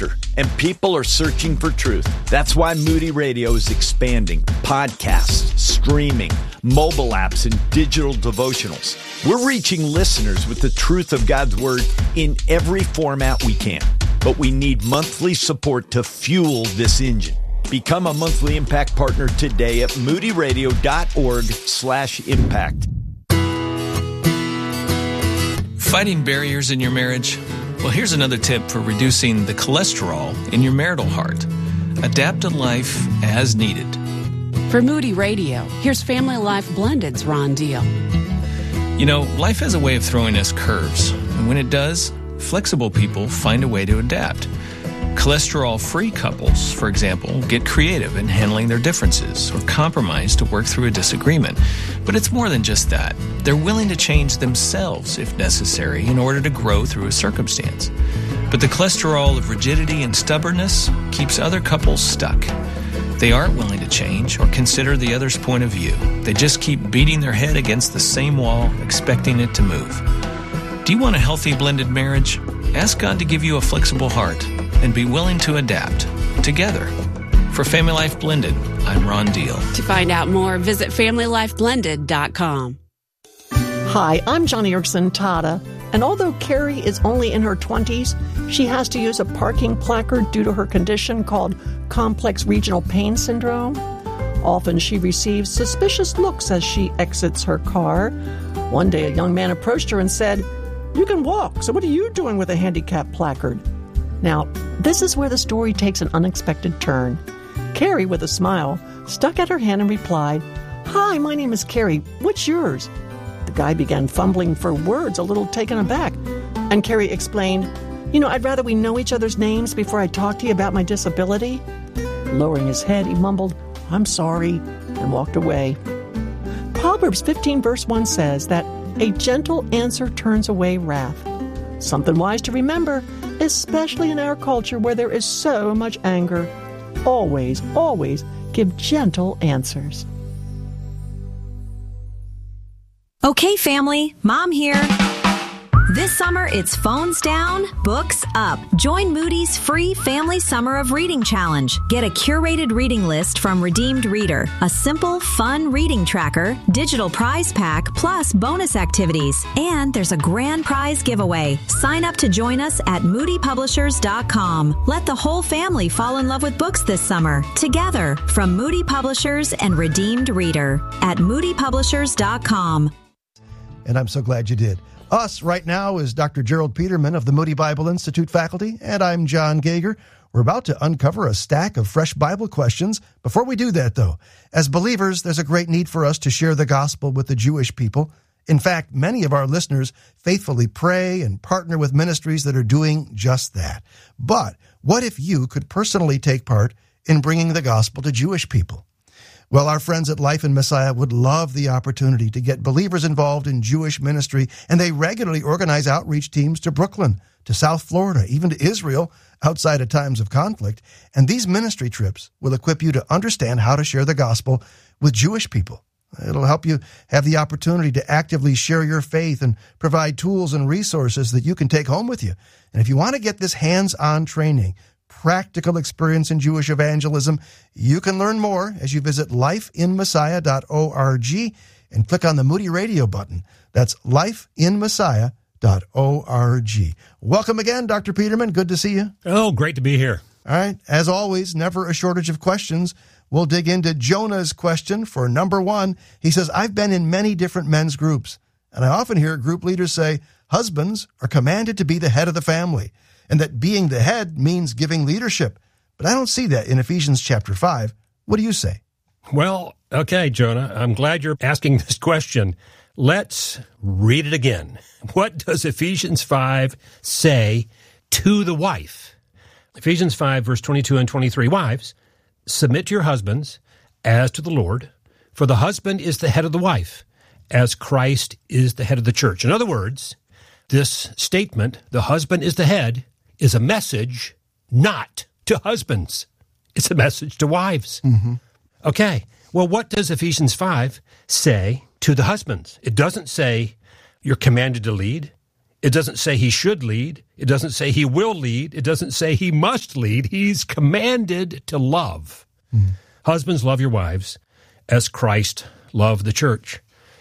after, and people are searching for truth. That's why Moody Radio is expanding podcasts, streaming, mobile apps, and digital devotionals. We're reaching listeners with the truth of God's Word in every format we can, but we need monthly support to fuel this engine. Become a monthly Impact partner today at moodyradio.org/impact. Fighting barriers in your marriage? Well, here's another tip for reducing the cholesterol in your marital heart. Adapt to life as needed. For Moody Radio, here's Family Life Blended's Ron Deal. You know, life has a way of throwing us curves, and when it does, flexible people find a way to adapt. Cholesterol-free couples, for example, get creative in handling their differences or compromise to work through a disagreement. But it's more than just that. They're willing to change themselves if necessary in order to grow through a circumstance. But the cholesterol of rigidity and stubbornness keeps other couples stuck. They aren't willing to change or consider the other's point of view. They just keep beating their head against the same wall, expecting it to move. Do you want a healthy blended marriage? Ask God to give you a flexible heart and be willing to adapt together. For Family Life Blended, I'm Ron Deal. To find out more, visit FamilyLifeBlended.com. Hi, I'm Johnny Erickson Tada, and although Carrie is only in her 20s, she has to use a parking placard due to her condition called complex regional pain syndrome. Often she receives suspicious looks as she exits her car. One day a young man approached her and said, "You can walk, so what are you doing with a handicap placard?" Now, this is where the story takes an unexpected turn. Carrie, with a smile, stuck out her hand and replied, "Hi, my name is Carrie. What's yours?" The guy began fumbling for words, a little taken aback. And Carrie explained, "I'd rather we know each other's names before I talk to you about my disability." Lowering his head, he mumbled, "I'm sorry," and walked away. Proverbs 15 verse 1 says that a gentle answer turns away wrath. Something wise to remember, especially in our culture where there is so much anger. Always, always give gentle answers. Okay, family, Mom here. This summer, it's phones down, books up. Join Moody's free Family Summer of Reading Challenge. Get a curated reading list from Redeemed Reader, a simple, fun reading tracker, digital prize pack, plus bonus activities. And there's a grand prize giveaway. Sign up to join us at moodypublishers.com. Let the whole family fall in love with books this summer. Together, from Moody Publishers and Redeemed Reader at moodypublishers.com. And I'm so glad you did. Us right now is Dr. Gerald Peterman of the Moody Bible Institute faculty, and I'm John Gager. We're about to uncover a stack of fresh Bible questions. Before we do that, though, as believers, there's a great need for us to share the gospel with the Jewish people. In fact, many of our listeners faithfully pray and partner with ministries that are doing just that. But what if you could personally take part in bringing the gospel to Jewish people? Well, our friends at Life in Messiah would love the opportunity to get believers involved in Jewish ministry, and they regularly organize outreach teams to Brooklyn, to South Florida, even to Israel, outside of times of conflict. And these ministry trips will equip you to understand how to share the gospel with Jewish people. It'll help you have the opportunity to actively share your faith and provide tools and resources that you can take home with you. And if you want to get this hands-on training, practical experience in Jewish evangelism, you can learn more as you visit lifeinmessiah.org and click on the Moody Radio button. That's lifeinmessiah.org. Welcome again, Dr. Peterman. Good to see you. Oh, great to be here. All right. As always, never a shortage of questions. We'll dig into Jonah's question for number one. He says, I've been in many different men's groups, and I often hear group leaders say husbands are commanded to be the head of the family, and that being the head means giving leadership. But I don't see that in Ephesians chapter 5. What do you say? Well, okay, Jonah, I'm glad you're asking this question. Let's read it again. What does Ephesians 5 say to the wife? Ephesians 5, verse 22 and 23. Wives, submit to your husbands as to the Lord, for the husband is the head of the wife, as Christ is the head of the church. In other words, this statement, the husband is the head, is a message not to husbands. It's a message to wives. Mm-hmm. Okay, well, what does Ephesians 5 say to the husbands? It doesn't say you're commanded to lead. It doesn't say he should lead. It doesn't say he will lead. It doesn't say he must lead. He's commanded to love. Husbands, love your wives as Christ loved the church.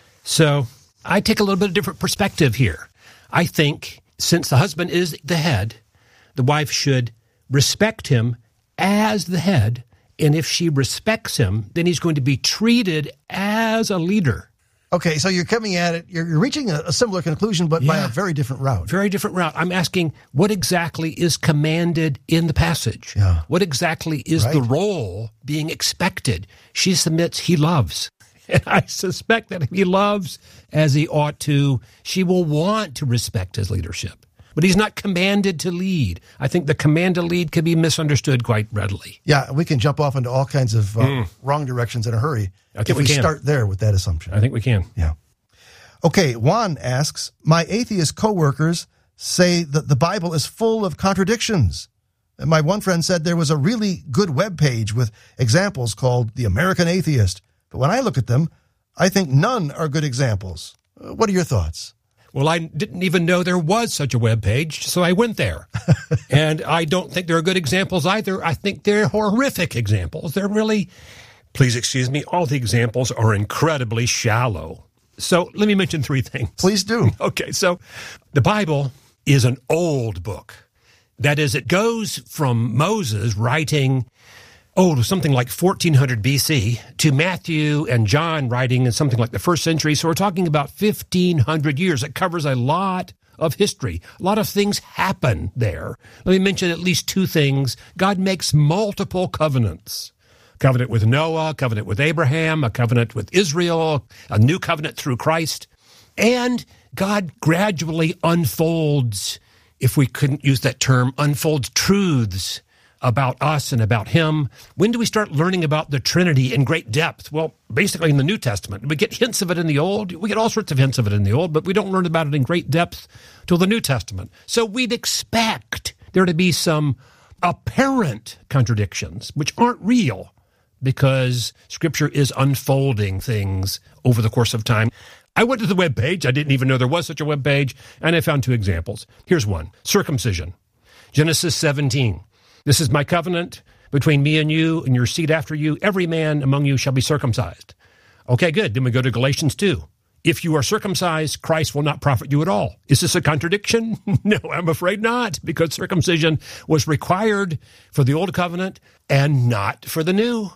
So I take a little bit of different perspective here. I think since the husband is the head, the wife should respect him as the head. And if she respects him, then he's going to be treated as a leader. Okay, so you're coming at it, you're reaching a similar conclusion, but by a very different route. Very different route. I'm asking, what exactly is commanded in the passage? Yeah. What exactly is the role being expected? She submits, he loves. And I suspect that if he loves as he ought to, she will want to respect his leadership. But he's not commanded to lead. I think the command to lead can be misunderstood quite readily. Yeah, we can jump off into all kinds of wrong directions in a hurry if we start there with that assumption. I think we can. Yeah. Okay, Juan asks, my atheist coworkers say that the Bible is full of contradictions. And my one friend said there was a really good web page with examples called The American Atheist. But when I look at them, I think none are good examples. What are your thoughts? Well, I didn't even know there was such a web page, so I went there. And I don't think they're good examples either. I think they're horrific examples. They're really, please excuse me, all the examples are incredibly shallow. So let me mention three things. Please do. Okay, so the Bible is an old book. That is, it goes from Moses writing something like 1400 BC to Matthew and John writing in something like the first century. So we're talking about 1500 years. It covers a lot of history. A lot of things happen there. Let me mention at least two things. God makes multiple covenants. Covenant with Noah, covenant with Abraham, a covenant with Israel, a new covenant through Christ. And God gradually unfolds, if we couldn't use that term, unfolds truths about us and about him. When do we start learning about the Trinity in great depth? Well, basically in the New Testament. We get hints of it in the Old. We get all sorts of hints of it in the Old, but we don't learn about it in great depth till the New Testament. So we'd expect there to be some apparent contradictions, which aren't real, because Scripture is unfolding things over the course of time. I went to the webpage. I didn't even know there was such a webpage, and I found two examples. Here's one. Circumcision. Genesis 17. This is my covenant between me and you and your seed after you. Every man among you shall be circumcised. Okay, good. Then we go to Galatians 2. If you are circumcised, Christ will not profit you at all. Is this a contradiction? No, I'm afraid not, because circumcision was required for the old covenant and not for the new.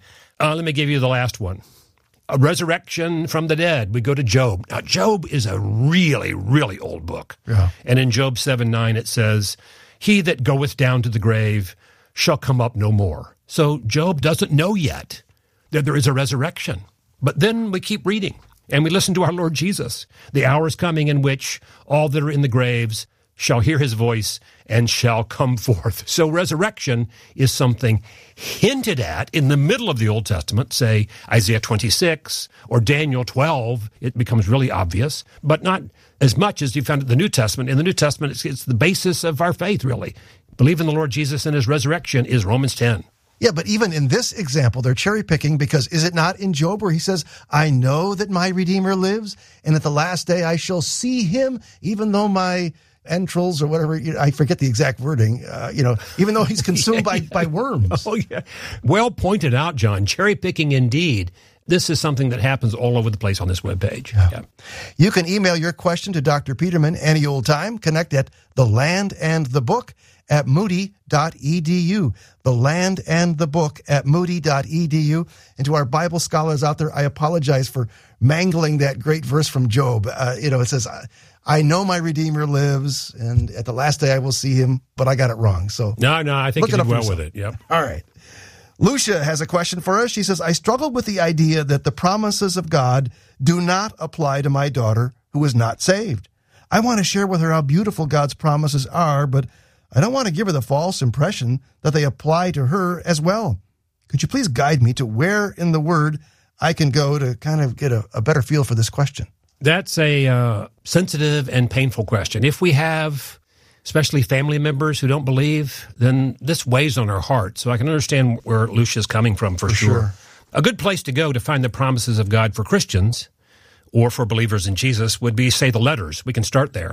Let me give you the last one. A resurrection from the dead. We go to Job. Now, Job is a really, really old book. Yeah. And in Job 7:9, it says, he that goeth down to the grave shall come up no more. So Job doesn't know yet that there is a resurrection. But then we keep reading, and we listen to our Lord Jesus. The hour is coming in which all that are in the graves shall hear his voice and shall come forth. So resurrection is something hinted at in the middle of the Old Testament, say Isaiah 26 or Daniel 12. It becomes really obvious, but not as much as you found in the New Testament. In the New Testament, it's the basis of our faith, really. Believe in the Lord Jesus and his resurrection is Romans 10. Yeah, but even in this example, they're cherry picking, because is it not in Job where he says, I know that my Redeemer lives, and at the last day I shall see him, even though my entrails or whatever, I forget the exact wording, even though he's consumed by worms. Oh, yeah. Well pointed out, John. Cherry picking indeed. This is something that happens all over the place on this webpage. Yeah. You can email your question to Dr. Peterman any old time. Connect at The Land and the Book at moody.edu. The Land and the Book at moody.edu. And to our Bible scholars out there, I apologize for mangling that great verse from Job. It says, I know my Redeemer lives, and at the last day I will see him, but I got it wrong. So No, I think you did well with it. Yep. All right. Lucia has a question for us. She says, I struggle with the idea that the promises of God do not apply to my daughter who is not saved. I want to share with her how beautiful God's promises are, but I don't want to give her the false impression that they apply to her as well. Could you please guide me to where in the Word I can go to kind of get a better feel for this question? That's a sensitive and painful question. If we have especially family members who don't believe, then this weighs on our heart. So I can understand where Lucia's coming from for sure. A good place to go to find the promises of God for Christians or for believers in Jesus would be, say, the letters. We can start there.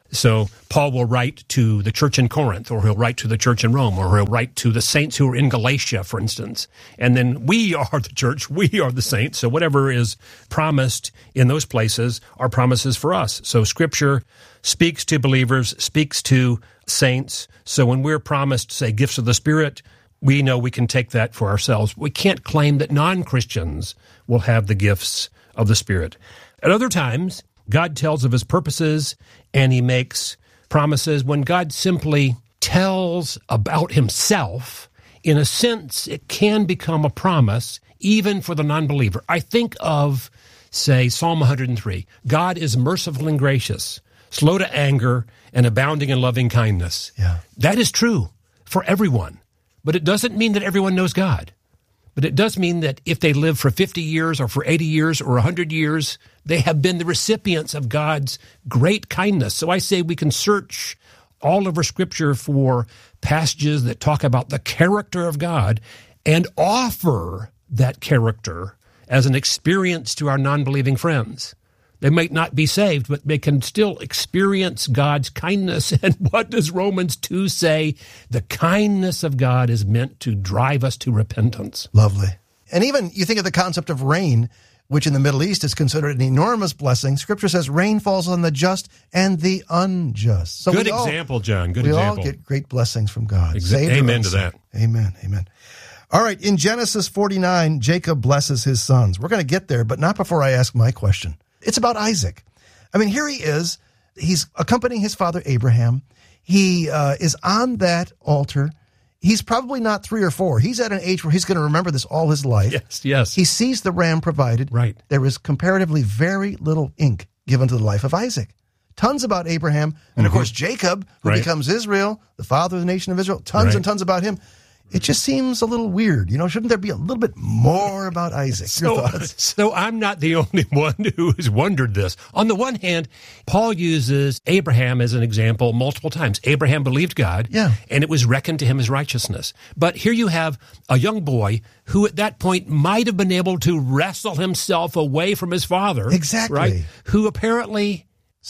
So Paul will write to the church in Corinth, or he'll write to the church in Rome, or he'll write to the saints who are in Galatia, for instance. And then we are the church, we are the saints. So whatever is promised in those places are promises for us. So Scripture speaks to believers, speaks to saints. So when we're promised, say, gifts of the Spirit, we know we can take that for ourselves. We can't claim that non-Christians will have the gifts of the Spirit. At other times, God tells of his purposes and he makes promises. When God simply tells about himself, in a sense, it can become a promise even for the non-believer. I think of, say, Psalm 103. God is merciful and gracious, slow to anger, and abounding in loving kindness. Yeah. That is true for everyone, but it doesn't mean that everyone knows God. But it does mean that if they live for 50 years or for 80 years or 100 years, they have been the recipients of God's great kindness. So I say we can search all over Scripture for passages that talk about the character of God and offer that character as an experience to our non-believing friends. They might not be saved, but they can still experience God's kindness. And what does Romans 2 say? The kindness of God is meant to drive us to repentance. Lovely. And even you think of the concept of rain, which in the Middle East is considered an enormous blessing. Scripture says rain falls on the just and the unjust. So good example, John. Good example. We all get great blessings from God. Amen to that. Amen. Amen. All right. In Genesis 49, Jacob blesses his sons. We're going to get there, but not before I ask my question. It's about Isaac. I mean, here he is. He's accompanying his father Abraham. He is on that altar. He's probably not 3 or 4. He's at an age where he's going to remember this all his life. Yes. He sees the ram provided. Right. There is comparatively very little ink given to the life of Isaac. Tons about Abraham. And, of course, Jacob, who becomes Israel, the father of the nation of Israel. Tons and tons about him. It just seems a little weird. You know, shouldn't there be a little bit more about Isaac? Your thoughts? So I'm not the only one who has wondered this. On the one hand, Paul uses Abraham as an example multiple times. Abraham believed God, and it was reckoned to him as righteousness. But here you have a young boy who at that point might have been able to wrestle himself away from his father. Exactly. Right? Who apparently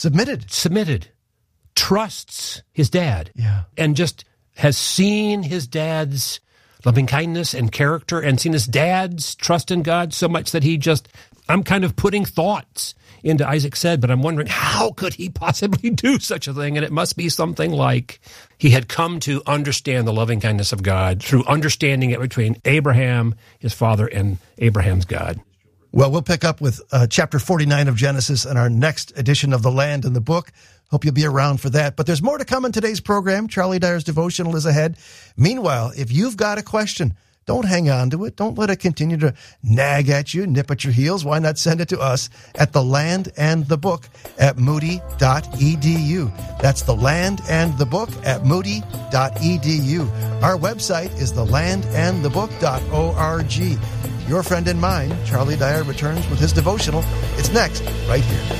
submitted, trusts his dad, and just has seen his dad's loving kindness and character and seen his dad's trust in God so much that I'm kind of putting thoughts into Isaac said, but I'm wondering how could he possibly do such a thing? And it must be something like he had come to understand the loving kindness of God through understanding it between Abraham, his father, and Abraham's God. Well, we'll pick up with chapter 49 of Genesis in our next edition of The Land and the Book. Hope you'll be around for that. But there's more to come in today's program. Charlie Dyer's devotional is ahead. Meanwhile, if you've got a question, don't hang on to it. Don't let it continue to nag at you, nip at your heels. Why not send it to us at The Land and the Book at moody.edu. That's The Land and the Book at moody.edu. Our website is thelandandthebook.org. Your friend and mine, Charlie Dyer, returns with his devotional. It's next, right here.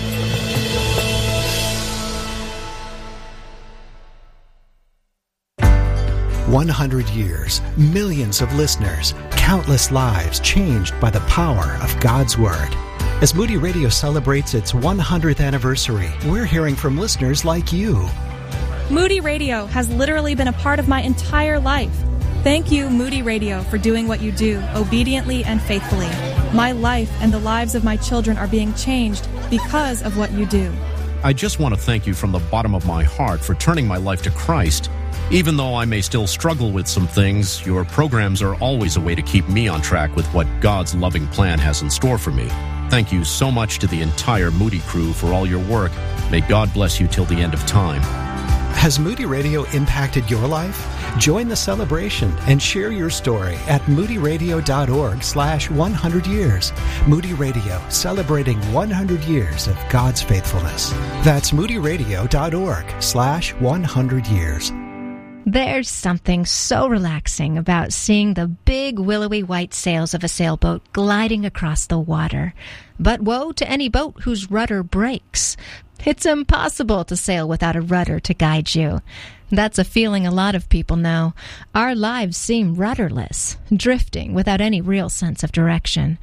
100 years, millions of listeners, countless lives changed by the power of God's Word. As Moody Radio celebrates its 100th anniversary, we're hearing from listeners like you. Moody Radio has literally been a part of my entire life. Thank you, Moody Radio, for doing what you do, obediently and faithfully. My life and the lives of my children are being changed because of what you do. I just want to thank you from the bottom of my heart for turning my life to Christ. Even though I may still struggle with some things, your programs are always a way to keep me on track with what God's loving plan has in store for me. Thank you so much to the entire Moody crew for all your work. May God bless you till the end of time. Has Moody Radio impacted your life? Join the celebration and share your story at moodyradio.org/100 years. Moody Radio, celebrating 100 years of God's faithfulness. That's moodyradio.org/100 years. There's something so relaxing about seeing the big willowy white sails of a sailboat gliding across the water. But woe to any boat whose rudder breaks. It's impossible to sail without a rudder to guide you. That's a feeling a lot of people know. Our lives seem rudderless, drifting without any real sense of direction.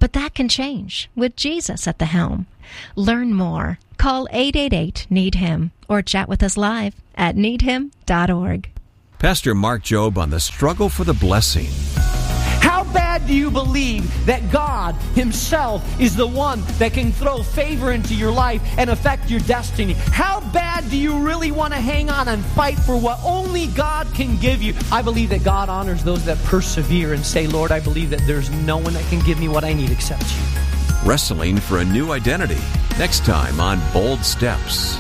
But that can change with Jesus at the helm. Learn more. Call 888-NEED-HIM or chat with us live at needhim.org. Pastor Mark Jobe on the struggle for the blessing. How bad do you believe that God Himself is the one that can throw favor into your life and affect your destiny? How bad do you really want to hang on and fight for what only God can give you? I believe that God honors those that persevere and say, Lord, I believe that there's no one that can give me what I need except you. Wrestling for a new identity. Next time on Bold Steps.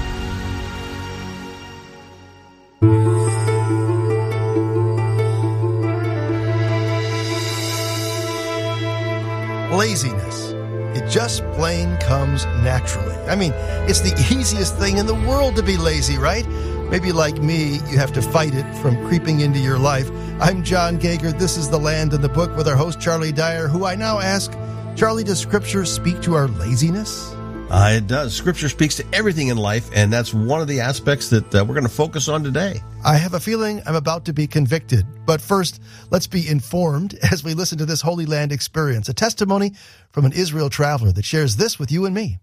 Laziness. It just plain comes naturally. I mean, it's the easiest thing in the world to be lazy, right? Maybe like me, you have to fight it from creeping into your life. I'm John Gager. This is The Land and the Book with our host, Charlie Dyer, who I now ask, Charlie, does Scripture speak to our laziness? It does. Scripture speaks to everything in life, and that's one of the aspects that we're going to focus on today. I have a feeling I'm about to be convicted. But first, let's be informed as we listen to this Holy Land experience, a testimony from an Israel traveler that shares this with you and me.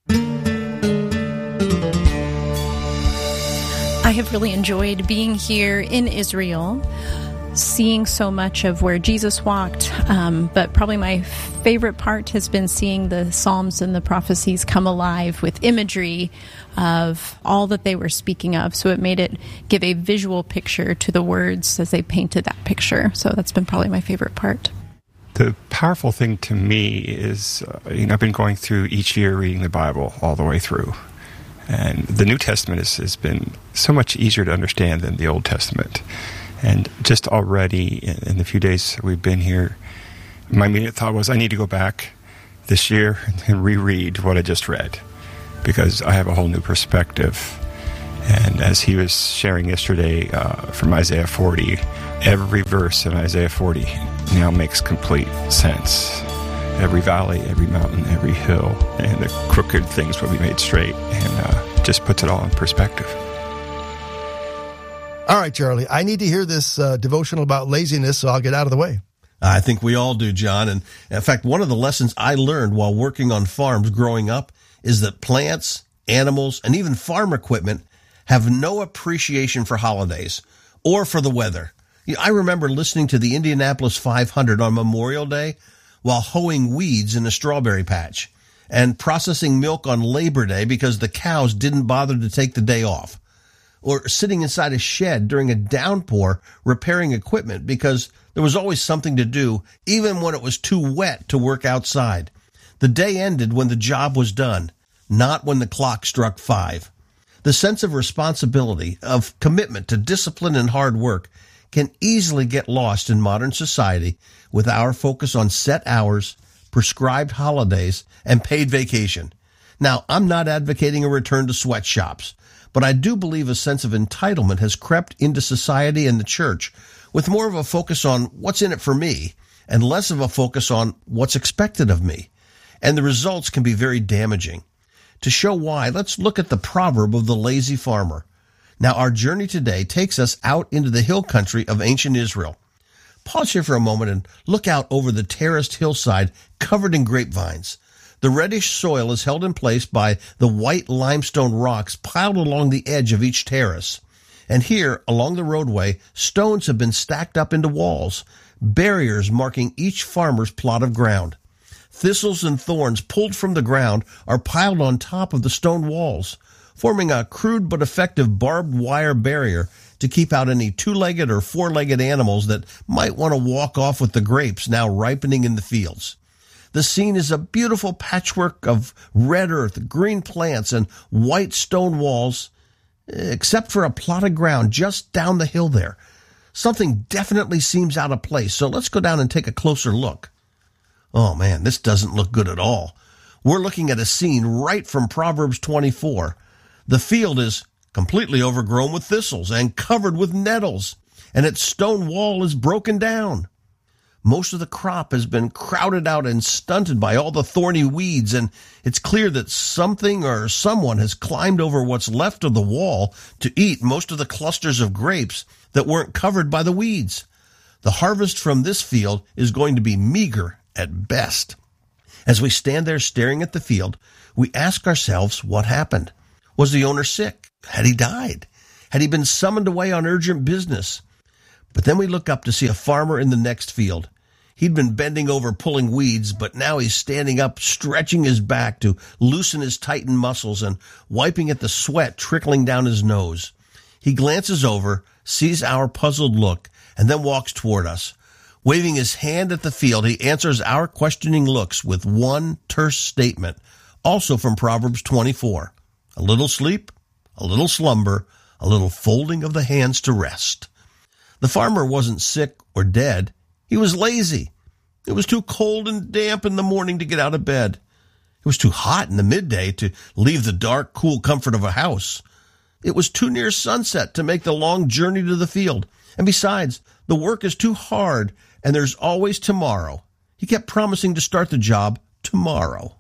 I have really enjoyed being here in Israel, seeing so much of where Jesus walked, but probably my favorite part has been seeing the Psalms and the prophecies come alive with imagery of all that they were speaking of. So it made it give a visual picture to the words as they painted that picture. So that's been probably my favorite part. The powerful thing to me is, I've been going through each year reading the Bible all the way through. And the New Testament has been so much easier to understand than the Old Testament. And just already in the few days we've been here, my immediate thought was I need to go back this year and reread what I just read, because I have a whole new perspective. And as he was sharing yesterday from Isaiah 40, every verse in Isaiah 40 now makes complete sense. Every valley, every mountain, every hill, and the crooked things will be made straight, and just puts it all in perspective. All right, Charlie, I need to hear this devotional about laziness, so I'll get out of the way. I think we all do, John. And in fact, one of the lessons I learned while working on farms growing up is that plants, animals, and even farm equipment have no appreciation for holidays or for the weather. I remember listening to the Indianapolis 500 on Memorial Day while hoeing weeds in a strawberry patch and processing milk on Labor Day because the cows didn't bother to take the day off. Or sitting inside a shed during a downpour repairing equipment because there was always something to do, even when it was too wet to work outside. The day ended when the job was done, not when the clock struck 5. The sense of responsibility, of commitment to discipline and hard work can easily get lost in modern society with our focus on set hours, prescribed holidays, and paid vacation. Now, I'm not advocating a return to sweatshops, but I do believe a sense of entitlement has crept into society and the church, with more of a focus on what's in it for me and less of a focus on what's expected of me. And the results can be very damaging. To show why, let's look at the proverb of the lazy farmer. Now, our journey today takes us out into the hill country of ancient Israel. Pause here for a moment and look out over the terraced hillside covered in grapevines. The reddish soil is held in place by the white limestone rocks piled along the edge of each terrace. And here, along the roadway, stones have been stacked up into walls, barriers marking each farmer's plot of ground. Thistles and thorns pulled from the ground are piled on top of the stone walls, forming a crude but effective barbed wire barrier to keep out any two-legged or four-legged animals that might want to walk off with the grapes now ripening in the fields. The scene is a beautiful patchwork of red earth, green plants, and white stone walls, except for a plot of ground just down the hill there. Something definitely seems out of place, so let's go down and take a closer look. Oh man, this doesn't look good at all. We're looking at a scene right from Proverbs 24. The field is completely overgrown with thistles and covered with nettles, and its stone wall is broken down. Most of the crop has been crowded out and stunted by all the thorny weeds, and it's clear that something or someone has climbed over what's left of the wall to eat most of the clusters of grapes that weren't covered by the weeds. The harvest from this field is going to be meager at best. As we stand there staring at the field, we ask ourselves what happened. Was the owner sick? Had he died? Had he been summoned away on urgent business? But then we look up to see a farmer in the next field. He'd been bending over pulling weeds, but now he's standing up, stretching his back to loosen his tightened muscles and wiping at the sweat trickling down his nose. He glances over, sees our puzzled look, and then walks toward us. Waving his hand at the field, he answers our questioning looks with one terse statement, also from Proverbs 24. A little sleep, a little slumber, a little folding of the hands to rest. The farmer wasn't sick or dead. He was lazy. It was too cold and damp in the morning to get out of bed. It was too hot in the midday to leave the dark, cool comfort of a house. It was too near sunset to make the long journey to the field. And besides, the work is too hard, and there's always tomorrow. He kept promising to start the job tomorrow.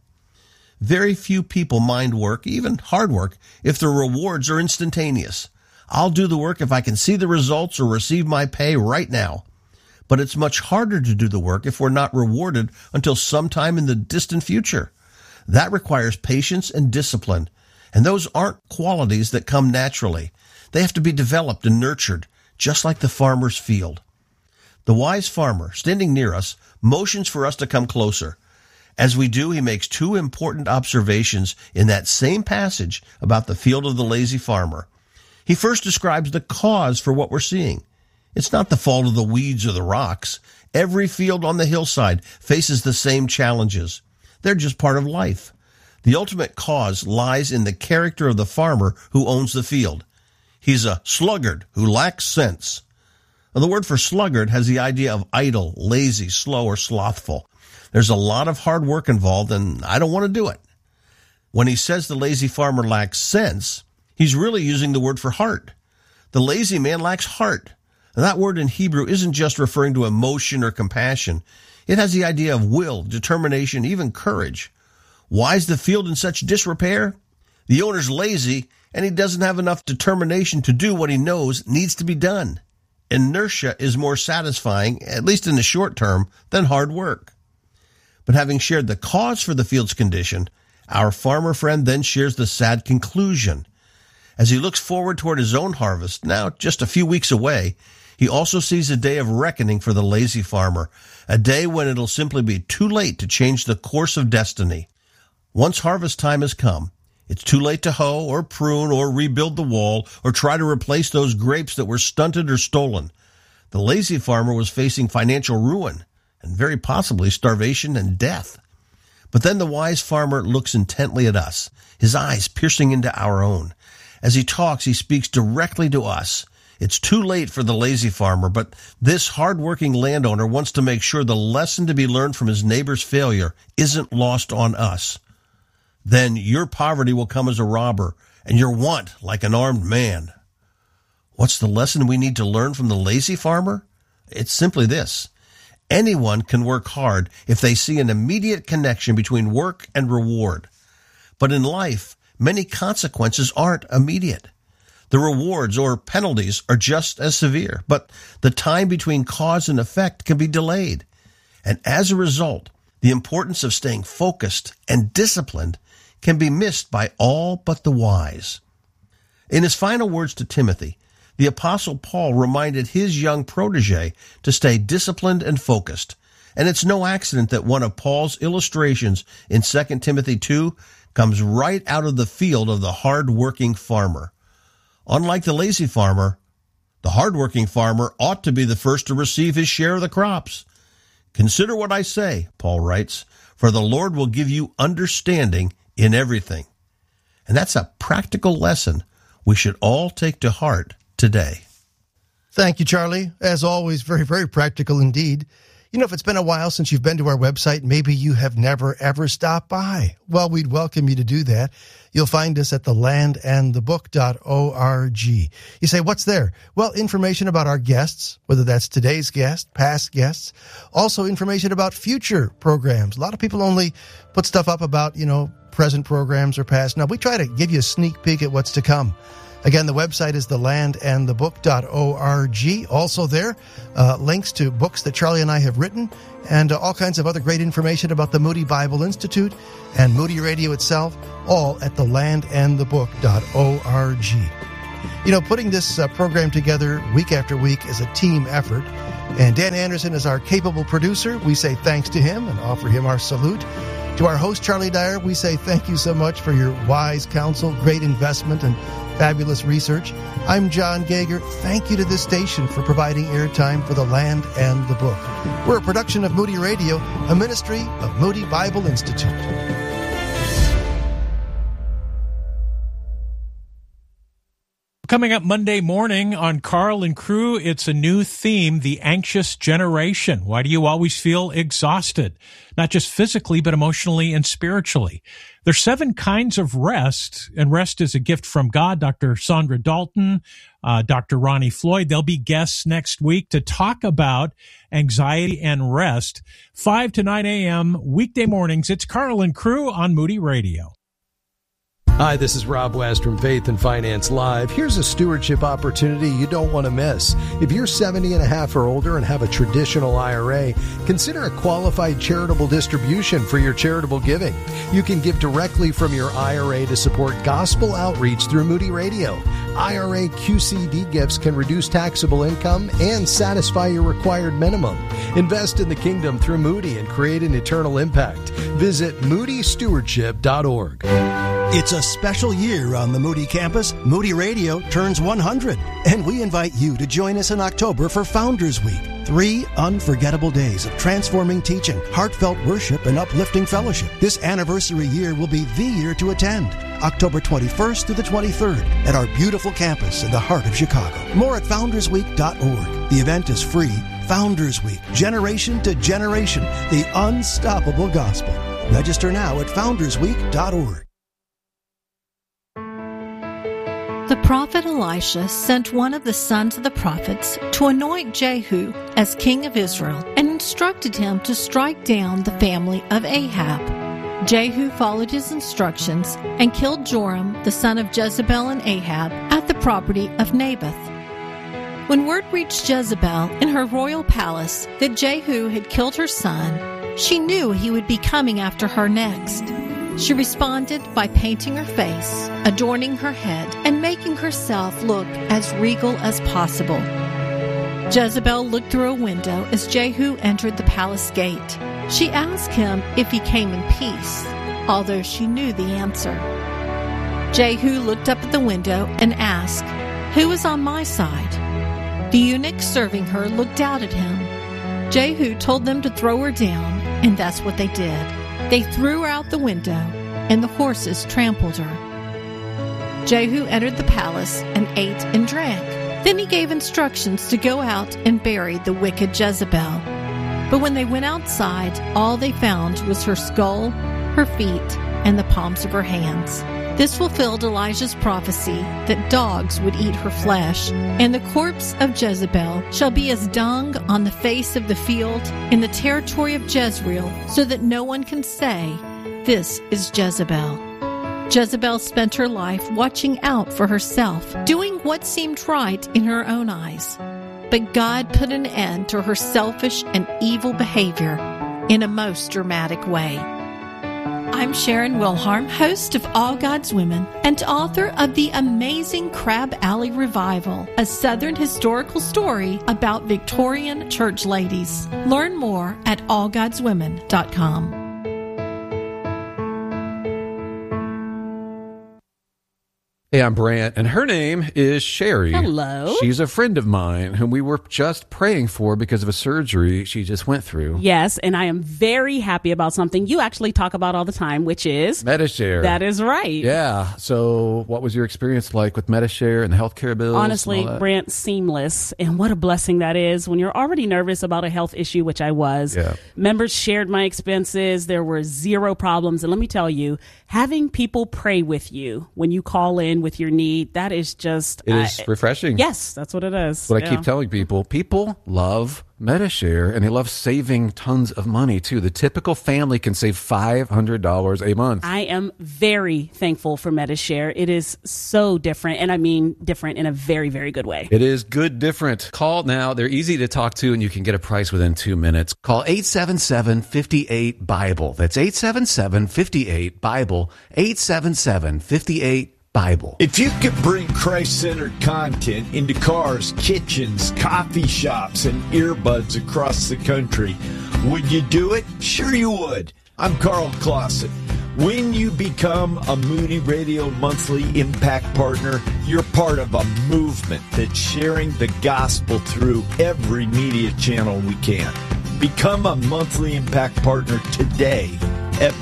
Very few people mind work, even hard work, if the rewards are instantaneous. I'll do the work if I can see the results or receive my pay right now. But it's much harder to do the work if we're not rewarded until sometime in the distant future. That requires patience and discipline, and those aren't qualities that come naturally. They have to be developed and nurtured, just like the farmer's field. The wise farmer, standing near us, motions for us to come closer. As we do, he makes two important observations in that same passage about the field of the lazy farmer. He first describes the cause for what we're seeing. It's not the fault of the weeds or the rocks. Every field on the hillside faces the same challenges. They're just part of life. The ultimate cause lies in the character of the farmer who owns the field. He's a sluggard who lacks sense. The word for sluggard has the idea of idle, lazy, slow, or slothful. There's a lot of hard work involved, and I don't want to do it. When he says the lazy farmer lacks sense, he's really using the word for heart. The lazy man lacks heart. Now, that word in Hebrew isn't just referring to emotion or compassion. It has the idea of will, determination, even courage. Why is the field in such disrepair? The owner's lazy, and he doesn't have enough determination to do what he knows needs to be done. Inertia is more satisfying, at least in the short term, than hard work. But having shared the cause for the field's condition, our farmer friend then shares the sad conclusion. As he looks forward toward his own harvest, now just a few weeks away, he also sees a day of reckoning for the lazy farmer, a day when it'll simply be too late to change the course of destiny. Once harvest time has come, it's too late to hoe or prune or rebuild the wall or try to replace those grapes that were stunted or stolen. The lazy farmer was facing financial ruin and very possibly starvation and death. But then the wise farmer looks intently at us, his eyes piercing into our own. As he talks, he speaks directly to us. It's too late for the lazy farmer, but this hard-working landowner wants to make sure the lesson to be learned from his neighbor's failure isn't lost on us. Then your poverty will come as a robber, and your want like an armed man. What's the lesson we need to learn from the lazy farmer? It's simply this. Anyone can work hard if they see an immediate connection between work and reward. But in life, many consequences aren't immediate. The rewards or penalties are just as severe, but the time between cause and effect can be delayed. And as a result, the importance of staying focused and disciplined can be missed by all but the wise. In his final words to Timothy, the Apostle Paul reminded his young protege to stay disciplined and focused. And it's no accident that one of Paul's illustrations in 2 Timothy 2 comes right out of the field of the hard-working farmer. Unlike the lazy farmer, the hard-working farmer ought to be the first to receive his share of the crops. Consider what I say, Paul writes, for the Lord will give you understanding in everything. And that's a practical lesson we should all take to heart today. Thank you, Charlie. As always, very, very practical indeed. You know, if it's been a while since you've been to our website, maybe you have never, ever stopped by. Well, we'd welcome you to do that. You'll find us at thelandandthebook.org. You say, what's there? Well, information about our guests, whether that's today's guest, past guests, also information about future programs. A lot of people only put stuff up about, present programs or past. Now, we try to give you a sneak peek at what's to come. Again, the website is thelandandthebook.org. Also there, links to books that Charlie and I have written and all kinds of other great information about the Moody Bible Institute and Moody Radio itself, all at thelandandthebook.org. You know, putting this program together week after week is a team effort, and Dan Anderson is our capable producer. We say thanks to him and offer him our salute. To our host, Charlie Dyer, we say thank you so much for your wise counsel, great investment, and fabulous research. I'm John Gager. Thank you to this station for providing airtime for The Land and the Book. We're a production of Moody Radio, a ministry of Moody Bible Institute. Coming up Monday morning on Carl and Crew, it's a new theme, the anxious generation. Why do you always feel exhausted? Not just physically, but emotionally and spiritually. There's 7 kinds of rest, and rest is a gift from God. Dr. Sandra Dalton, Dr. Ronnie Floyd, they'll be guests next week to talk about anxiety and rest. 5 to 9 a.m. weekday mornings. It's Carl and Crew on Moody Radio. Hi, this is Rob West from Faith and Finance Live. Here's a stewardship opportunity you don't want to miss. If you're 70 and a half or older and have a traditional IRA, consider a qualified charitable distribution for your charitable giving. You can give directly from your IRA to support gospel outreach through Moody Radio. IRA QCD gifts can reduce taxable income and satisfy your required minimum. Invest in the kingdom through Moody and create an eternal impact. Visit moodystewardship.org. It's a special year on the Moody campus. Moody Radio turns 100, and we invite you to join us in October for Founders Week. 3 unforgettable days of transforming teaching, heartfelt worship, and uplifting fellowship. This anniversary year will be the year to attend. October 21st through the 23rd at our beautiful campus in the heart of Chicago. More at foundersweek.org. The event is free. Founders Week, generation to generation, the unstoppable gospel. Register now at foundersweek.org. The prophet Elisha sent one of the sons of the prophets to anoint Jehu as king of Israel and instructed him to strike down the family of Ahab. Jehu followed his instructions and killed Joram, the son of Jezebel and Ahab, at the property of Naboth. When word reached Jezebel in her royal palace that Jehu had killed her son, she knew he would be coming after her next. She responded by painting her face, adorning her head, and making herself look as regal as possible. Jezebel looked through a window as Jehu entered the palace gate. She asked him if he came in peace, although she knew the answer. Jehu looked up at the window and asked, "Who is on my side?" The eunuch serving her looked out at him. Jehu told them to throw her down, and that's what they did. They threw her out the window, and the horses trampled her. Jehu entered the palace and ate and drank. Then he gave instructions to go out and bury the wicked Jezebel. But when they went outside, all they found was her skull, her feet, and the palms of her hands. This fulfilled Elijah's prophecy that dogs would eat her flesh, and the corpse of Jezebel shall be as dung on the face of the field in the territory of Jezreel, so that no one can say, "This is Jezebel." Jezebel spent her life watching out for herself, doing what seemed right in her own eyes. But God put an end to her selfish and evil behavior in a most dramatic way. I'm Sharon Wilharm, host of All God's Women and author of The Amazing Crab Alley Revival, a Southern historical story about Victorian church ladies. Learn more at allgodswomen.com. Hey, I'm Brant, and her name is Sherry. Hello. She's a friend of mine whom we were just praying for because of a surgery she just went through. Yes, and I am very happy about something you actually talk about all the time, which is Medi-Share. That is right. Yeah. So what was your experience like with Medi-Share and the healthcare bills? Honestly, Brant, seamless. And what a blessing that is when you're already nervous about a health issue, which I was. Yeah. Members shared my expenses. There were zero problems. And let me tell you, having people pray with you when you call in in with your need, that is just... It is refreshing. Yes, that's what it is. What I keep telling people. People love Medi-Share, and they love saving tons of money, too. The typical family can save $500 a month. I am very thankful for Medi-Share. It is so different, and I mean different in a very, very good way. It is good different. Call now. They're easy to talk to, and you can get a price within 2 minutes. Call 877-58-BIBLE. That's 877-58-BIBLE. 877-58-BIBLE. If you could bring Christ-centered content into cars, kitchens, coffee shops, and earbuds across the country, would you do it? Sure you would. I'm Carl Clausen. When you become a Moody Radio Monthly Impact Partner, you're part of a movement that's sharing the gospel through every media channel we can. Become a Monthly Impact Partner today at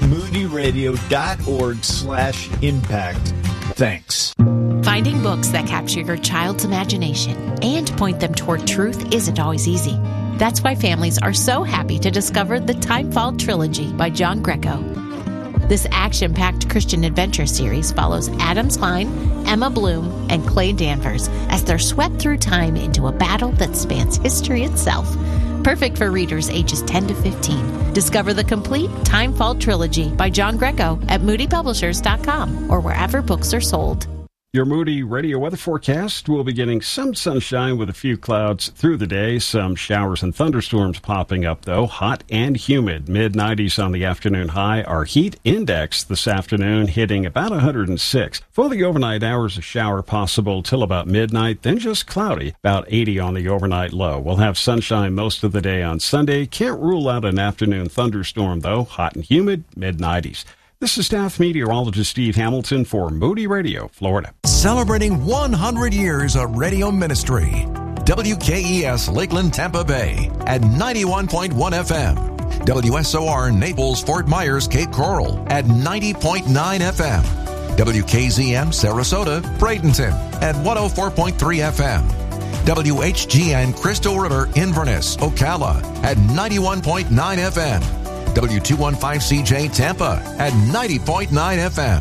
moodyradio.org/impact. Thanks. Finding books that capture your child's imagination and point them toward truth isn't always easy. That's why families are so happy to discover the Timefall Trilogy by John Greco. This action-packed Christian adventure series follows Adam Klein, Emma Bloom, and Clay Danvers as they're swept through time into a battle that spans history itself. Perfect for readers ages 10 to 15. Discover the complete Timefall Trilogy by John Greco at moodypublishers.com or wherever books are sold. Your Moody Radio weather forecast will be getting some sunshine with a few clouds through the day. Some showers and thunderstorms popping up, though. Hot and humid. Mid-90s on the afternoon high. Our heat index this afternoon hitting about 106. For the overnight hours, a shower possible till about midnight, then just cloudy. About 80 on the overnight low. We'll have sunshine most of the day on Sunday. Can't rule out an afternoon thunderstorm, though. Hot and humid. Mid-90s. This is staff meteorologist Steve Hamilton for Moody Radio, Florida. Celebrating 100 years of radio ministry. WKES Lakeland, Tampa Bay at 91.1 FM. WSOR Naples, Fort Myers, Cape Coral at 90.9 FM. WKZM Sarasota, Bradenton at 104.3 FM. WHGN Crystal River, Inverness, Ocala at 91.9 FM. W215CJ Tampa at 90.9 FM.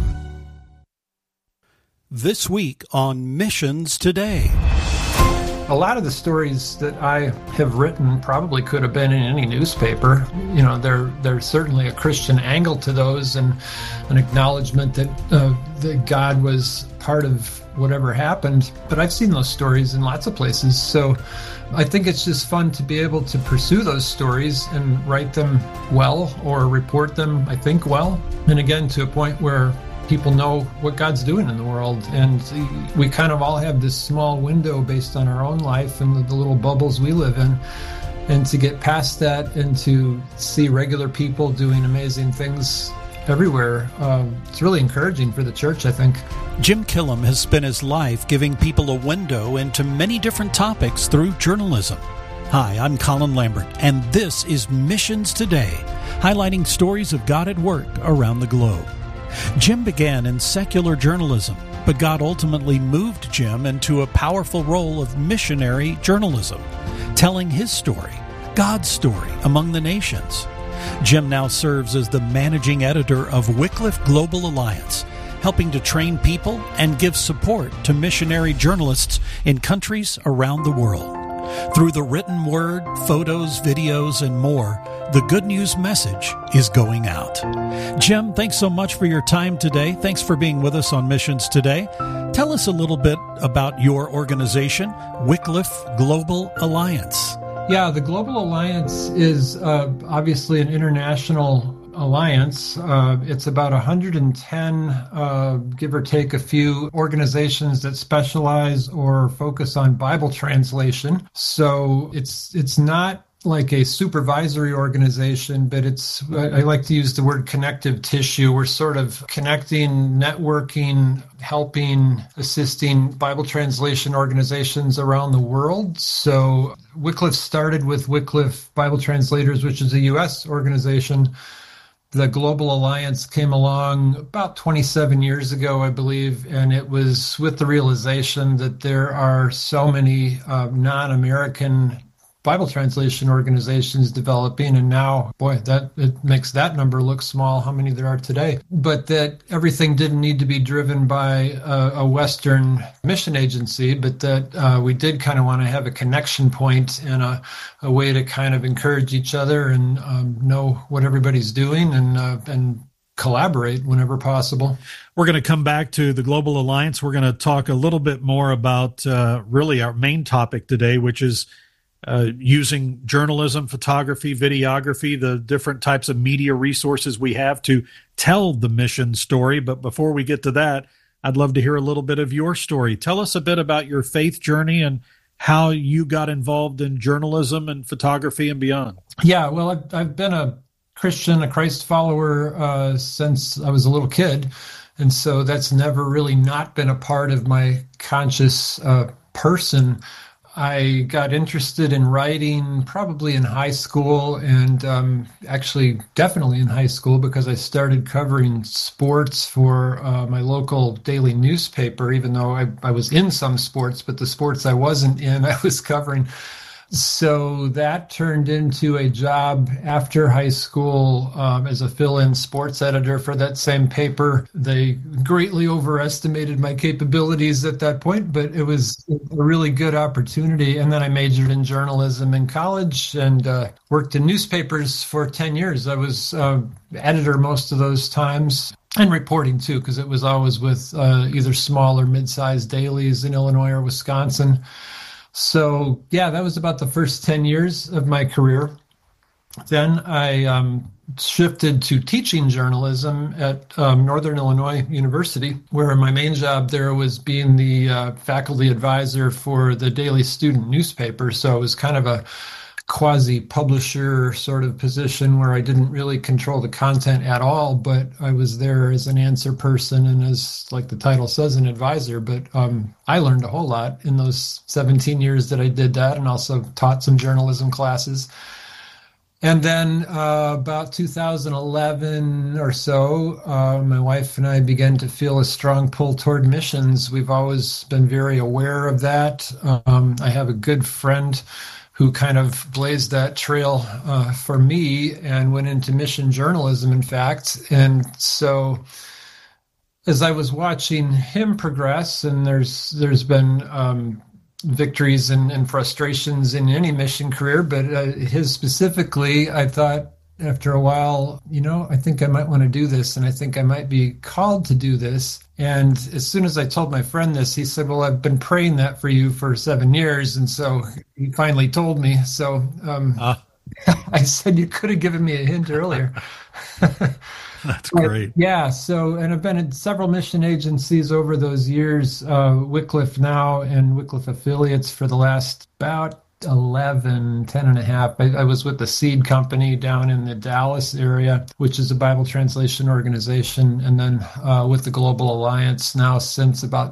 This week on Missions Today. A lot of the stories that I have written probably could have been in any newspaper. You know, there's certainly a Christian angle to those and an acknowledgement that God was part of whatever happened. But I've seen those stories in lots of places. So I think it's just fun to be able to pursue those stories and write them well or report them, I think, well. And again, to a point where people know what God's doing in the world. And we kind of all have this small window based on our own life and the little bubbles we live in. And to get past that and to see regular people doing amazing things everywhere, it's really encouraging for the church, I think. Jim Killam has spent his life giving people a window into many different topics through journalism. Hi, I'm Colin Lambert, and this is Missions Today, highlighting stories of God at work around the globe. Jim began in secular journalism, but God ultimately moved Jim into a powerful role of missionary journalism, telling his story, God's story, among the nations. Jim now serves as the managing editor of Wycliffe Global Alliance, helping to train people and give support to missionary journalists in countries around the world. Through the written word, photos, videos, and more, the good news message is going out. Jim, thanks so much for your time today. Thanks for being with us on Missions Today. Tell us a little bit about your organization, Wycliffe Global Alliance. Yeah, the Global Alliance is obviously an international alliance. It's about 110, give or take a few, organizations that specialize or focus on Bible translation. So it's not like a supervisory organization, but I like to use the word connective tissue. We're sort of connecting, networking, helping, assisting Bible translation organizations around the world. So Wycliffe started with Wycliffe Bible Translators, which is a U.S. organization. The Global Alliance came along about 27 years ago, I believe, and it was with the realization that there are so many non-American Bible translation organizations developing, and now, boy, that it makes that number look small, how many there are today. But that everything didn't need to be driven by a Western mission agency, but that we did kind of want to have a connection point and a way to kind of encourage each other and know what everybody's doing and collaborate whenever possible. We're going to come back to the Global Alliance. We're going to talk a little bit more about really our main topic today, which is using journalism, photography, videography, the different types of media resources we have to tell the mission story. But before we get to that, I'd love to hear a little bit of your story. Tell us a bit about your faith journey and how you got involved in journalism and photography and beyond. Yeah, well, I've been a Christian, a Christ follower since I was a little kid. And so that's never really not been a part of my conscious person. I got interested in writing probably in high school and actually definitely in high school because I started covering sports for my local daily newspaper, even though I was in some sports, but the sports I wasn't in, I was covering. So that turned into a job after high school as a fill-in sports editor for that same paper. They greatly overestimated my capabilities at that point, but it was a really good opportunity. And then I majored in journalism in college and worked in newspapers for 10 years. I was editor most of those times. And reporting, too, because it was always with either small or mid-sized dailies in Illinois or Wisconsin. So, yeah, that was about the first 10 years of my career. Then I shifted to teaching journalism at Northern Illinois University, where my main job there was being the faculty advisor for the daily student newspaper. So it was kind of a quasi-publisher sort of position where I didn't really control the content at all, but I was there as an answer person and as, like the title says, an advisor. But I learned a whole lot in those 17 years that I did that, and also taught some journalism classes. And then about 2011 or so, my wife and I began to feel a strong pull toward missions. We've always been very aware of that. I have a good friend who kind of blazed that trail for me and went into mission journalism, in fact. And so as I was watching him progress, and there's been victories and frustrations in any mission career, but his specifically, I thought after a while, I think I might want to do this, and I think I might be called to do this. And as soon as I told my friend this, he said, well, I've been praying that for you for 7 years. And so he finally told me. So I said, you could have given me a hint earlier. That's great. Yeah. So, and I've been in several mission agencies over those years, Wycliffe now and Wycliffe affiliates for the last about 10 and a half. I was with the Seed Company down in the Dallas area, which is a Bible translation organization, and then with the Global Alliance now since about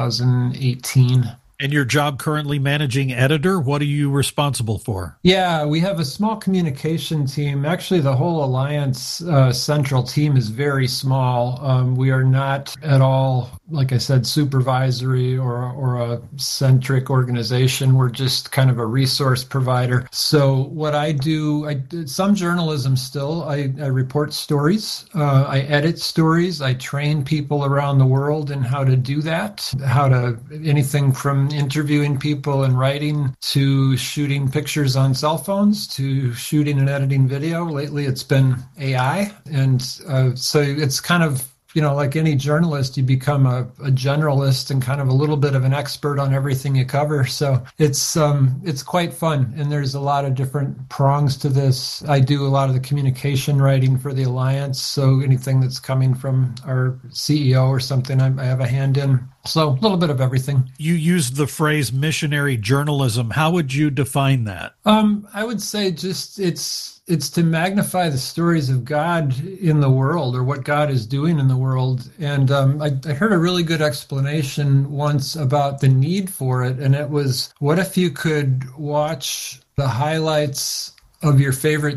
2018. And your job currently managing editor, what are you responsible for? Yeah, we have a small communication team. Actually, the whole Alliance central team is very small. We are not at all, like I said, supervisory or a centric organization. We're just kind of a resource provider. So what I do, I did some journalism still. I report stories. I edit stories. I train people around the world in how to do that, anything from interviewing people and writing to shooting pictures on cell phones to shooting and editing video. Lately, it's been AI. And so it's kind of, like any journalist, you become a generalist and kind of a little bit of an expert on everything you cover. So it's quite fun. And there's a lot of different prongs to this. I do a lot of the communication writing for the Alliance. So anything that's coming from our CEO or something, I have a hand in. So a little bit of everything. You used the phrase missionary journalism. How would you define that? I would say just it's to magnify the stories of God in the world, or what God is doing in the world. And I heard a really good explanation once about the need for it. And it was, what if you could watch the highlights of your favorite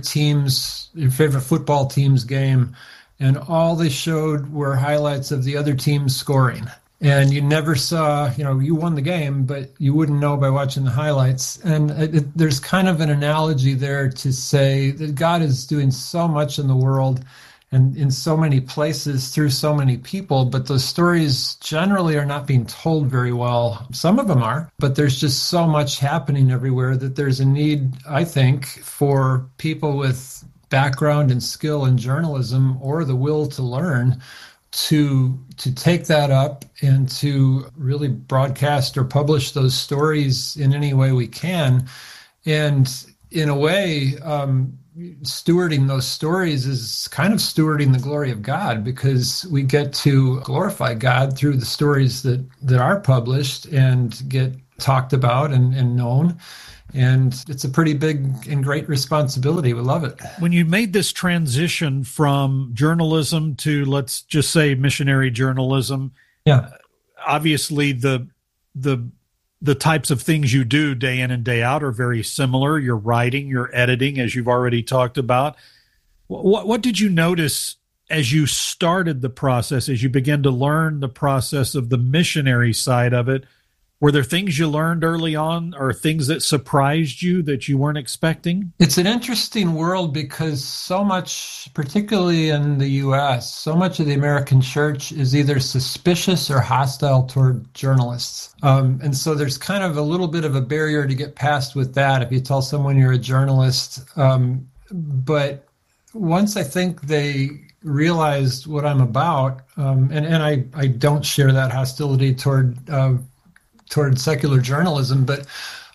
football team's game, and all they showed were highlights of the other team scoring? And you never saw, you won the game, but you wouldn't know by watching the highlights. And there's kind of an analogy there to say that God is doing so much in the world and in so many places through so many people, but those stories generally are not being told very well. Some of them are, but there's just so much happening everywhere that there's a need, I think, for people with background and skill in journalism or the will to learn to take that up and to really broadcast or publish those stories in any way we can. And in a way, stewarding those stories is kind of stewarding the glory of God, because we get to glorify God through the stories that are published and get talked about and known. And it's a pretty big and great responsibility. We love it. When you made this transition from journalism to, let's just say, missionary journalism, obviously the types of things you do day in and day out are very similar. Your writing, your editing, as you've already talked about. What did you notice as you started the process, as you began to learn the process of the missionary side of it? Were there things you learned early on, or things that surprised you that you weren't expecting? It's an interesting world because so much, particularly in the U.S., so much of the American church is either suspicious or hostile toward journalists. And so there's kind of a little bit of a barrier to get past with that if you tell someone you're a journalist. But once I think they realized what I'm about, and I don't share that hostility toward secular journalism, but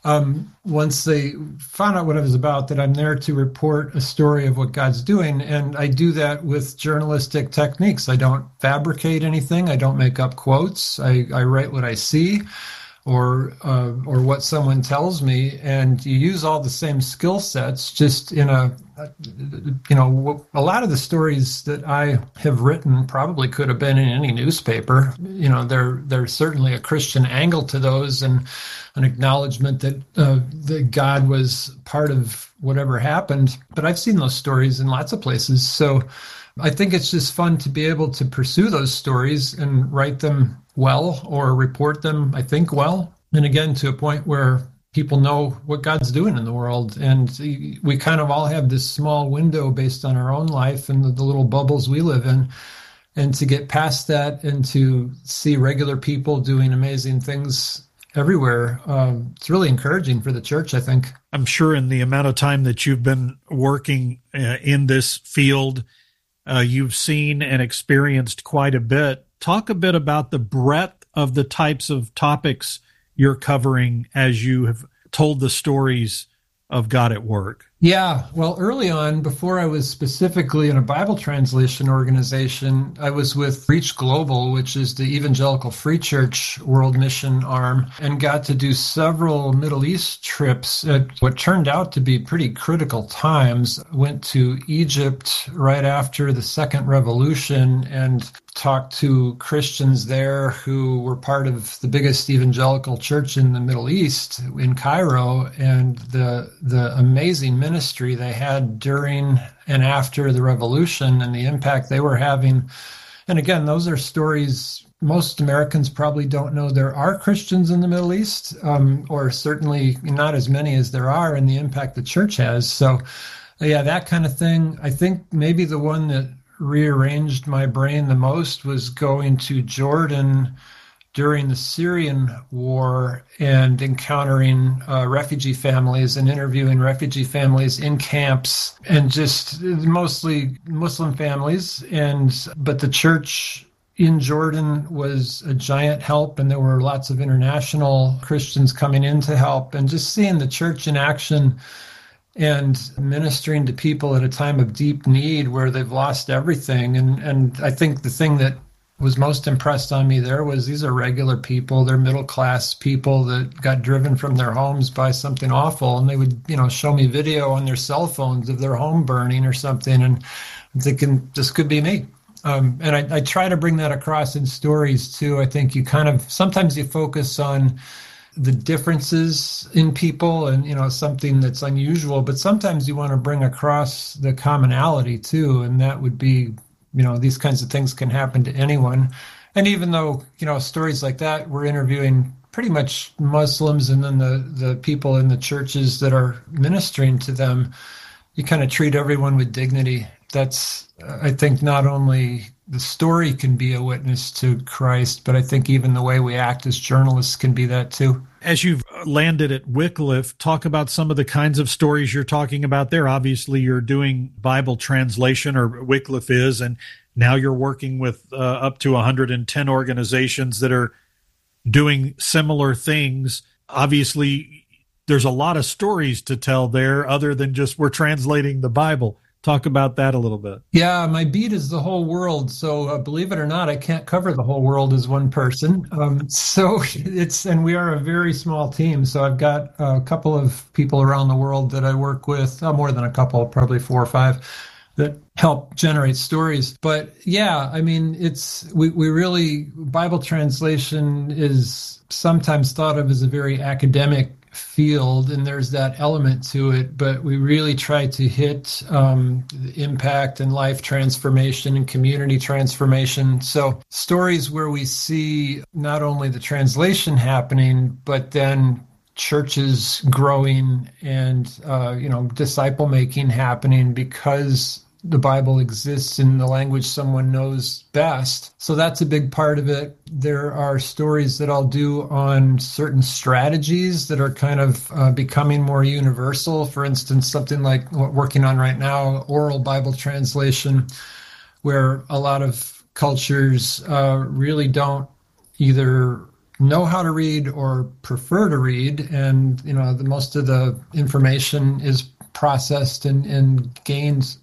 once they found out what I was about, that I'm there to report a story of what God's doing, and I do that with journalistic techniques. I don't fabricate anything. I don't make up quotes. I write what I see or what someone tells me, and you use all the same skill sets, just in a lot of the stories that I have written probably could have been in any newspaper. There's certainly a Christian angle to those, and an acknowledgement that God was part of whatever happened. But I've seen those stories in lots of places. So I think it's just fun to be able to pursue those stories and write them well, or report them, I think, well. And again, to a point where people know what God's doing in the world. And we kind of all have this small window based on our own life and the little bubbles we live in. And to get past that and to see regular people doing amazing things everywhere, it's really encouraging for the church, I think. I'm sure in the amount of time that you've been working in this field, you've seen and experienced quite a bit. Talk a bit about the breadth of the types of topics you're covering as you have told the stories of God at work. Yeah, well, early on, before I was specifically in a Bible translation organization, I was with Reach Global, which is the Evangelical Free Church World Mission arm, and got to do several Middle East trips at what turned out to be pretty critical times. Went to Egypt right after the Second Revolution and talked to Christians there who were part of the biggest evangelical church in the Middle East in Cairo, and the amazing ministry they had during and after the revolution and the impact they were having. And again, those are stories most Americans probably don't know there are Christians in the Middle East, or certainly not as many as there are, and the impact the church has. So yeah, that kind of thing. I think maybe the one that rearranged my brain the most was going to Jordan during the Syrian war and encountering refugee families and interviewing refugee families in camps, and just mostly Muslim families. But the church in Jordan was a giant help, and there were lots of international Christians coming in to help, and just seeing the church in action and ministering to people at a time of deep need where they've lost everything. And I think the thing that was most impressed on me there was these are regular people. They're middle-class people that got driven from their homes by something awful, and they would, show me video on their cell phones of their home burning or something, and I'm thinking, this could be me. And I try to bring that across in stories too. I think sometimes you focus on the differences in people and, something that's unusual, but sometimes you want to bring across the commonality too. And that would be, these kinds of things can happen to anyone. And even though, stories like that, we're interviewing pretty much Muslims and then the people in the churches that are ministering to them, you kind of treat everyone with dignity. That's, I think, not only the story can be a witness to Christ, but I think even the way we act as journalists can be that too. As you've landed at Wycliffe, talk about some of the kinds of stories you're talking about there. Obviously, you're doing Bible translation, or Wycliffe is, and now you're working with up to 110 organizations that are doing similar things. Obviously, there's a lot of stories to tell there other than just we're translating the Bible. Talk about that a little bit. Yeah, my beat is the whole world. So believe it or not, I can't cover the whole world as one person. And we are a very small team. So I've got a couple of people around the world that I work with, more than a couple, probably 4 or 5, that help generate stories. But yeah, I mean, we really, Bible translation is sometimes thought of as a very academic field, and there's that element to it, but we really try to hit the impact and life transformation and community transformation. So stories where we see not only the translation happening, but then churches growing and disciple making happening because the Bible exists in the language someone knows best. So that's a big part of it. There are stories that I'll do on certain strategies that are kind of becoming more universal. For instance, something like what we're working on right now, oral Bible translation, where a lot of cultures really don't either know how to read or prefer to read. And, most of the information is processed and gained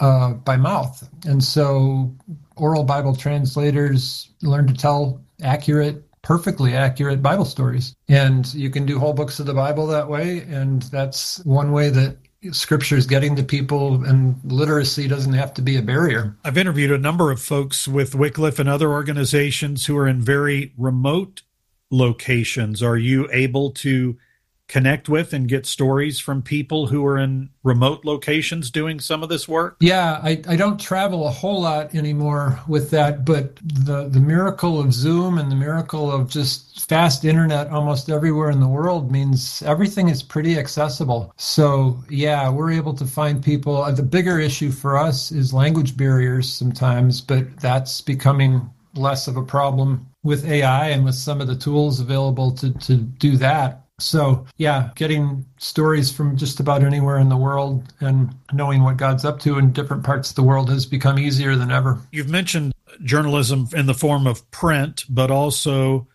by mouth. And so oral Bible translators learn to tell perfectly accurate Bible stories. And you can do whole books of the Bible that way. And that's one way that Scripture is getting to people, and literacy doesn't have to be a barrier. I've interviewed a number of folks with Wycliffe and other organizations who are in very remote locations. Are you able to connect with and get stories from people who are in remote locations doing some of this work? Yeah, I don't travel a whole lot anymore with that, but the miracle of Zoom and the miracle of just fast internet almost everywhere in the world means everything is pretty accessible. So yeah, we're able to find people. The bigger issue for us is language barriers sometimes, but that's becoming less of a problem with AI and with some of the tools available to do that. So, yeah, getting stories from just about anywhere in the world and knowing what God's up to in different parts of the world has become easier than ever. You've mentioned journalism in the form of print, but also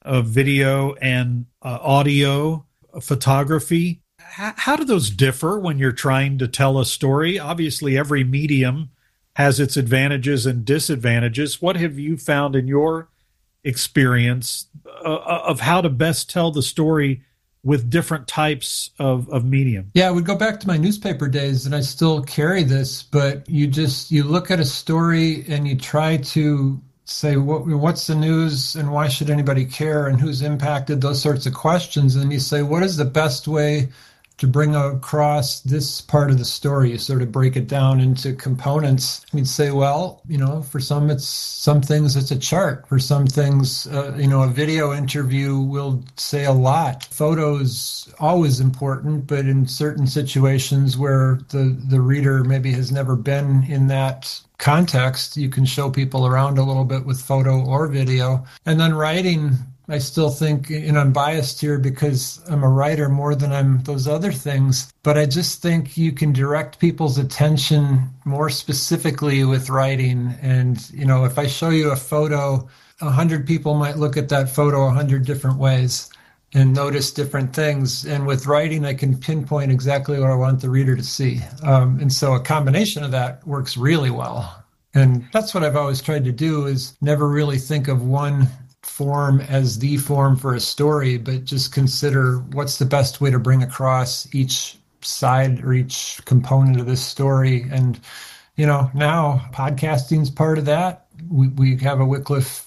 video and audio, photography. How do those differ when you're trying to tell a story? Obviously, every medium has its advantages and disadvantages. What have you found in your experience of how to best tell the story with different types of medium? Yeah, I would go back to my newspaper days, and I still carry this, but you look at a story and you try to say, what's the news and why should anybody care and who's impacted, those sorts of questions. And you say, what is the best way to bring across this part of the story? You sort of break it down into components. You'd say, well, for some things it's a chart. For some things, a video interview will say a lot. Photos, always important, but in certain situations where the reader maybe has never been in that context, you can show people around a little bit with photo or video. And then writing, I still think, and I'm biased here because I'm a writer more than I'm those other things, but I just think you can direct people's attention more specifically with writing. And, if I show you a photo, 100 people might look at that photo 100 different ways and notice different things. And with writing, I can pinpoint exactly what I want the reader to see. And so a combination of that works really well. And that's what I've always tried to do, is never really think of one form as the form for a story, but just consider what's the best way to bring across each side or each component of this story. And, now podcasting's part of that. We have a Wycliffe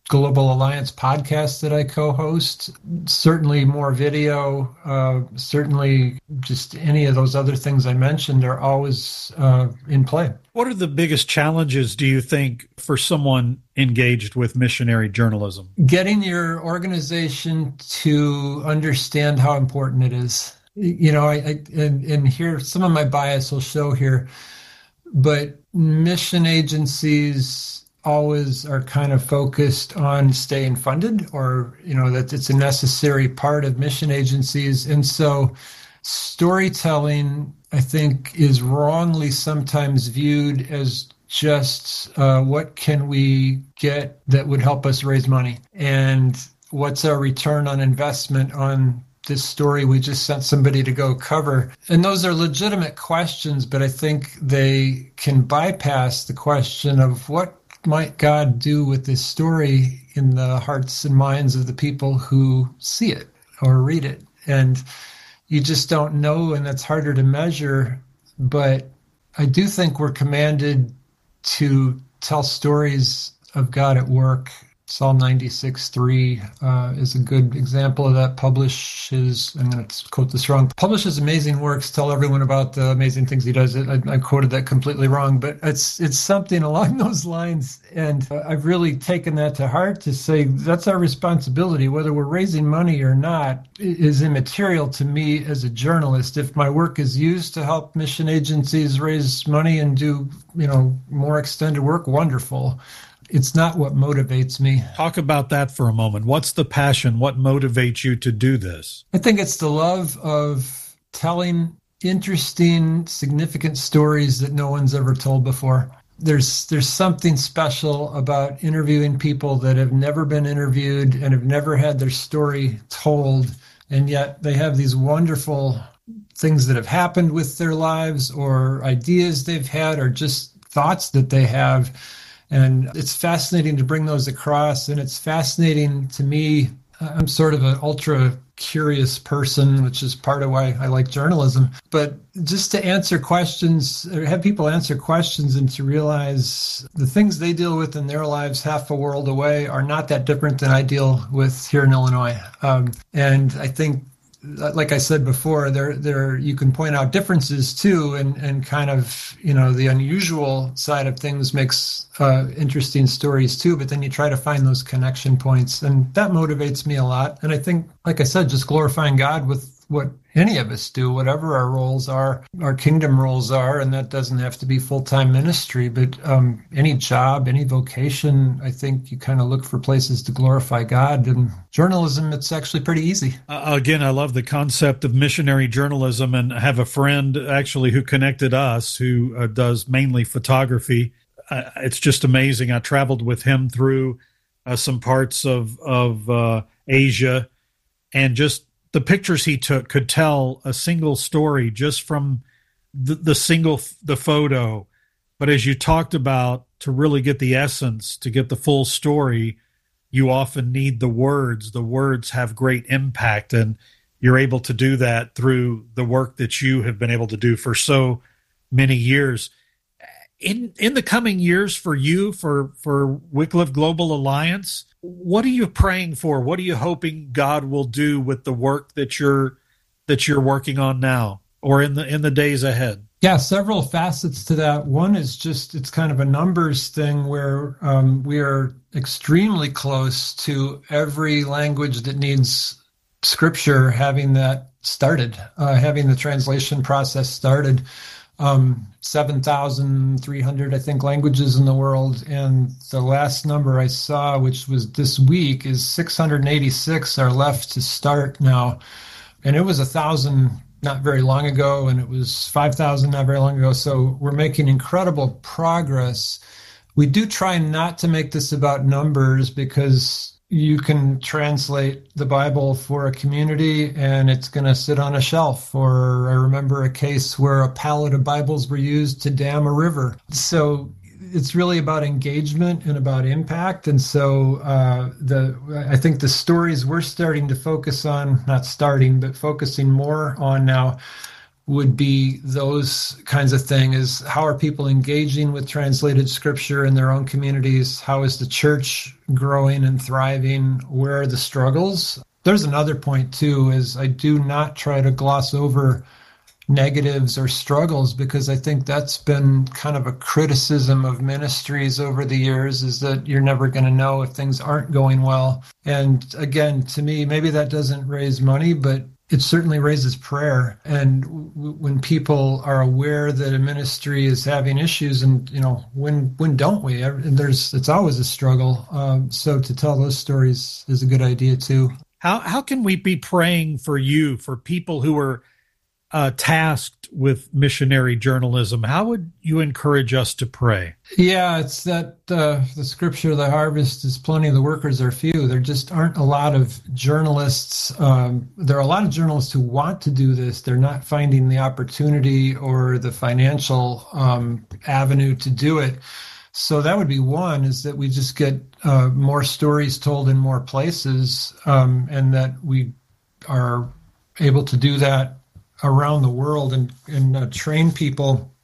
Global Alliance podcast that I co-host. Certainly more video, certainly just any of those other things I mentioned are always in play. What are the biggest challenges, do you think, for someone engaged with missionary journalism? Getting your organization to understand how important it is. You know, and here, some of my bias will show here, but mission agencies always are kind of focused on staying funded, or, you know, that it's a necessary part of mission agencies. And so storytelling, I think, is wrongly sometimes viewed as just what can we get that would help us raise money? And what's our return on investment on this story we just sent somebody to go cover? And those are legitimate questions, but I think they can bypass the question of what might God do with this story in the hearts and minds of the people who see it or read it. And you just don't know, and that's harder to measure. But I do think we're commanded to tell stories of God at work. Psalm 96:3 is a good example of that. Publishes, I'm going to quote this wrong, publishes amazing works, tell everyone about the amazing things he does. I quoted that completely wrong, but it's something along those lines. And I've really taken that to heart to say that's our responsibility. Whether we're raising money or not is immaterial to me as a journalist. If my work is used to help mission agencies raise money and do, you know, more extended work, wonderful. It's not what motivates me. Talk about that for a moment. What's the passion? What motivates you to do this? I think it's the love of telling interesting, significant stories that no one's ever told before. There's something special about interviewing people that have never been interviewed and have never had their story told, and yet they have these wonderful things that have happened with their lives, or ideas they've had, or just thoughts that they have. And it's fascinating to bring those across. And it's fascinating to me. I'm sort of an ultra curious person, which is part of why I like journalism. But just to answer questions, or have people answer questions, and to realize the things they deal with in their lives half a world away are not that different than I deal with here in Illinois. And I think, like I said before, there you can point out differences too, and kind of, you know, the unusual side of things makes interesting stories too. But then you try to find those connection points, and that motivates me a lot. And I think, like I said, just glorifying God with what any of us do, whatever our roles are, our kingdom roles are, and that doesn't have to be full-time ministry, but any job, any vocation, I think you kind of look for places to glorify God. And journalism, it's actually pretty easy. Again, I love the concept of missionary journalism, and I have a friend actually who connected us who does mainly photography. It's just amazing. I traveled with him through some parts of Asia, and just the pictures he took could tell a single story just from the photo. But as you talked about, to really get the essence, to get the full story, you often need the words. The words have great impact, and you're able to do that through the work that you have been able to do for so many years. In the coming years for you, for Wycliffe Global Alliance, what are you praying for? What are you hoping God will do with the work that you're working on now, or in the days ahead? Yeah, several facets to that. One is just, it's kind of a numbers thing where we are extremely close to every language that needs scripture having that started, having the translation process started. 7,300, I think, languages in the world. And the last number I saw, which was this week, is 686 are left to start now. And it was 1,000 not very long ago, and it was 5,000 not very long ago. So we're making incredible progress. We do try not to make this about numbers, because you can translate the Bible for a community and it's going to sit on a shelf. Or I remember a case where a pallet of Bibles were used to dam a river. So it's really about engagement and about impact. And so I think the stories we're starting to focus on, not starting, but focusing more on now, would be those kinds of things. Is how are people engaging with translated scripture in their own communities? How is the church growing and thriving? Where are the struggles? There's another point too, is I do not try to gloss over negatives or struggles, because I think that's been kind of a criticism of ministries over the years, is that you're never going to know if things aren't going well. And again, to me, maybe that doesn't raise money, but it certainly raises prayer. And when people are aware that a ministry is having issues, and when don't we? And it's always a struggle. So to tell those stories is a good idea too. How can we be praying for you, for people who are tasked with missionary journalism? How would you encourage us to pray? Yeah, it's that the scripture, the harvest is plenty, the workers are few. There just aren't a lot of journalists. There are a lot of journalists who want to do this. They're not finding the opportunity or the financial avenue to do it. So that would be one, is that we just get more stories told in more places, and that we are able to do that around the world and train people